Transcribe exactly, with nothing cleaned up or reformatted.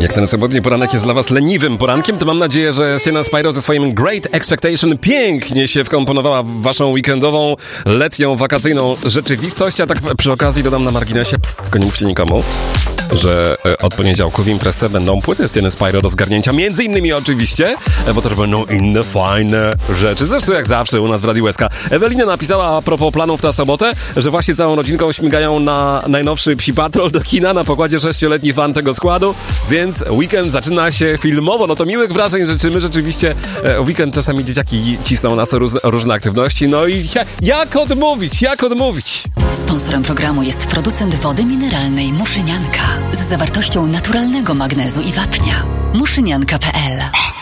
Jak ten sobotni poranek jest dla was leniwym porankiem, to mam nadzieję, że Sienna Spyro ze swoim Great Expectation pięknie się wkomponowała w waszą weekendową, letnią, wakacyjną rzeczywistość. A tak przy okazji dodam na marginesie, pst, tylko nie mówcie nikomu, że od poniedziałku w imprezce będą płyty Sienny Spyro do zgarnięcia, między innymi oczywiście, bo też będą inne fajne rzeczy. Zresztą jak zawsze u nas w Radiu S K. Ewelina napisała a propos planów na sobotę, że właśnie całą rodzinką śmigają na najnowszy Psi Patrol do kina na pokładzie sześcioletni fan tego składu, więc weekend zaczyna się filmowo. No to miłych wrażeń życzymy. Rzeczywiście e, weekend czasami dzieciaki cisną nas o różne, różne aktywności. No i ja, jak odmówić? Jak odmówić? Sponsorem programu jest producent wody mineralnej Muszynianka z zawartością naturalnego magnezu i wapnia. muszynianka kropka p l